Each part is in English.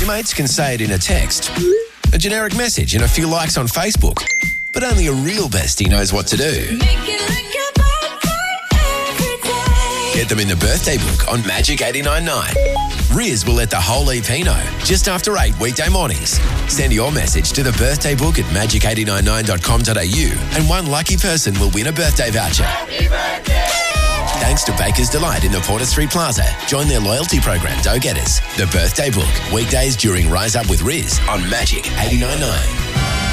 Your mates can say it in a text, a generic message and a few likes on Facebook. But only a real bestie knows what to do. Get them in the birthday book on Magic 89.9. Riz will let the whole EP know just after 8 weekday mornings. Send your message to the birthday book at magic899.com.au and one lucky person will win a birthday voucher. Happy birthday! Thanks to Baker's Delight in the Porter Street Plaza. Join their loyalty program, Go Getters. The birthday book, weekdays during Rise Up with Riz on Magic 89.9.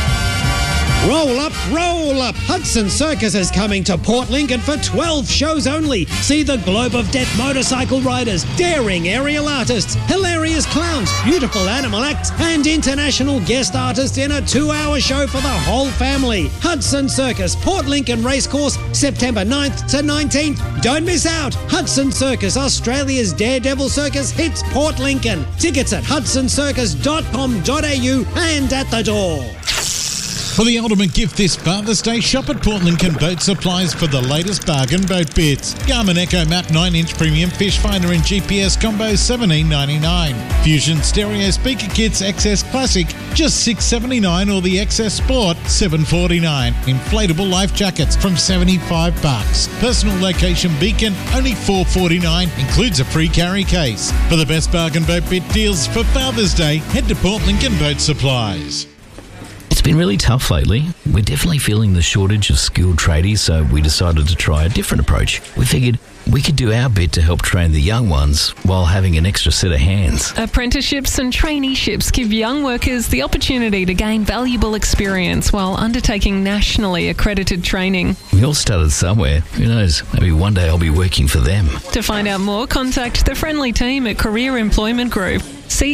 Roll up, roll up. Hudson Circus is coming to Port Lincoln for 12 shows only. See the Globe of Death motorcycle riders, daring aerial artists, hilarious clowns, beautiful animal acts, and international guest artists in a 2-hour show for the whole family. Hudson Circus, Port Lincoln Racecourse, September 9th to 19th. Don't miss out. Hudson Circus, Australia's Daredevil Circus, hits Port Lincoln. Tickets at hudsоncircus.com.au and at the door. For the ultimate gift this Father's Day, shop at Port Lincoln Boat Supplies for the latest bargain boat bits. Garmin Echo Map 9-inch premium fish finder and GPS combo $17.99. Fusion stereo speaker kits XS Classic just $6.79 or the XS Sport $7.49. Inflatable life jackets from $75. Personal location beacon only $4.49. Includes a free carry case. For the best bargain boat bit deals for Father's Day, head to Port Lincoln Boat Supplies. It's been really tough lately. We're definitely feeling the shortage of skilled tradies, so we decided to try a different approach. We figured we could do our bit to help train the young ones while having an extra set of hands. Apprenticeships and traineeships give young workers the opportunity to gain valuable experience while undertaking nationally accredited training. We all started somewhere. Who knows? Maybe one day I'll be working for them. To find out more, contact the friendly team at Career Employment Group,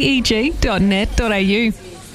ceg.net.au.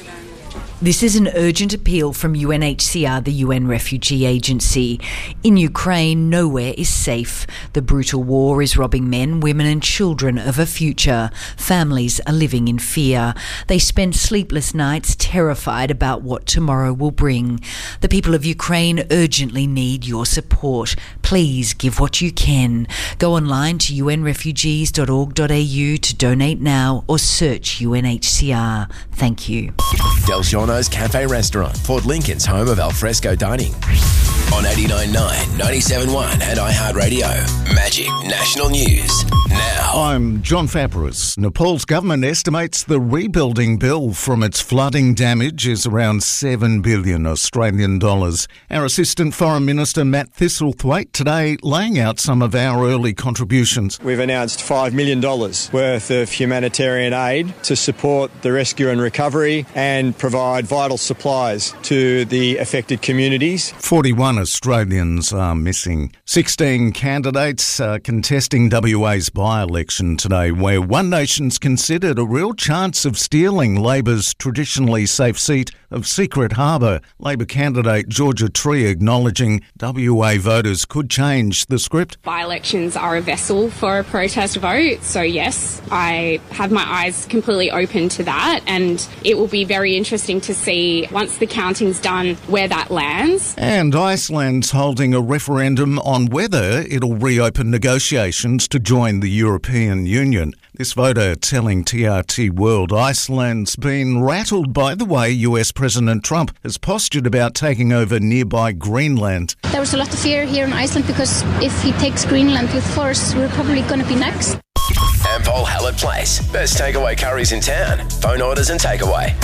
This is an urgent appeal from UNHCR, the UN Refugee Agency. In Ukraine, nowhere is safe. The brutal war is robbing men, women and children of a future. Families are living in fear. They spend sleepless nights terrified about what tomorrow will bring. The people of Ukraine urgently need your support. Please give what you can. Go online to unrefugees.org.au to donate now or search UNHCR. Thank you. Del Giorno's Cafe Restaurant, Port Lincoln's home of alfresco dining. On 89.9, 97.1 and iHeartRadio. Magic National News. Now. I'm John Fabris. Nepal's government estimates the rebuilding bill from its flooding damage is around $7 billion Australian dollars. Our Assistant Foreign Minister Matt Thistlethwaite today laying out some of our early contributions. We've announced $5 million worth of humanitarian aid to support the rescue and recovery and provide vital supplies to the affected communities. 41 Australians are missing. 16 candidates are contesting WA's by-election today, where One Nation's considered a real chance of stealing Labor's traditionally safe seat of Secret Harbour. Labor candidate Georgia Tree acknowledging WA voters could change the script. By-elections are a vessel for a protest vote, so yes, I have my eyes completely open to that, and it will be very interesting to see, once the counting's done, where that lands. And Iceland's holding a referendum on whether it'll reopen negotiations to join the European Union. This voter telling TRT World Iceland's been rattled by the way US President Trump has postured about taking over nearby Greenland. There was a lot of fear here in Iceland because if he takes Greenland with force, we're probably going to be next. Ampol Hallett Place. Best takeaway curries in town. Phone orders and takeaway.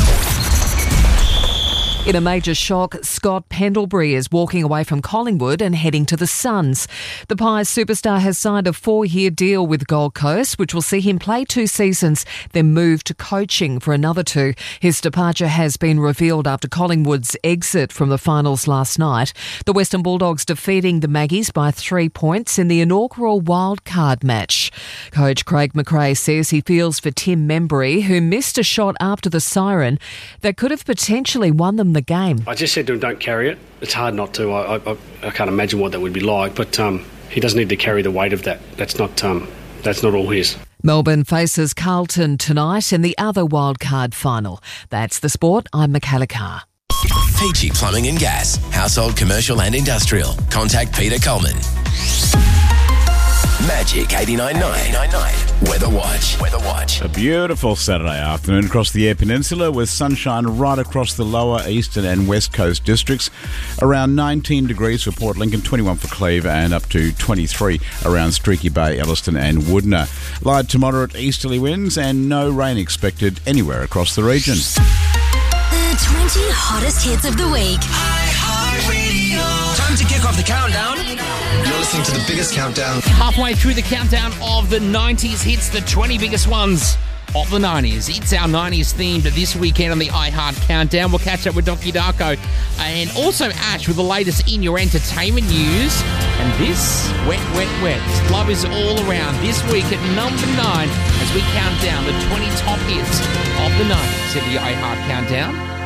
In a major shock, Scott Pendlebury is walking away from Collingwood and heading to the Suns. The Pies superstar has signed a 4-year deal with Gold Coast, which will see him play 2 seasons, then move to coaching for another 2. His departure has been revealed after Collingwood's exit from the finals last night. The Western Bulldogs defeating the Maggies by 3 points in the inaugural wildcard match. Coach Craig McRae says he feels for Tim Membury, who missed a shot after the siren that could have potentially won them the game. I just said to him, don't carry it. It's hard not to. I can't imagine what that would be like, but he doesn't need to carry the weight of that. That's not all his. Melbourne faces Carlton tonight in the other wildcard final. That's the sport. I'm Michaela Carr. Peachy Plumbing and Gas. Household, commercial and industrial. Contact Peter Coleman. Magic 89.9 Weather Watch. A beautiful Saturday afternoon across the Eyre Peninsula with sunshine right across the lower eastern and west coast districts. Around 19 degrees for Port Lincoln, 21 for Cleve and up to 23 around Streaky Bay, Elliston and Woodner. Light to moderate easterly winds and no rain expected anywhere across the region. The 20 hottest hits of the week. Time to kick off the countdown. You're listening to the biggest countdown. Halfway through the countdown of the 90s hits, the 20 biggest ones of the 90s. It's our 90s themed this weekend on the iHeart Countdown. We'll catch up with Donkey Darko and also Ash with the latest in your entertainment news. And this, Wet, Love is all around this week at number 9 as we count down the 20 top hits of the 90s at the iHeart Countdown.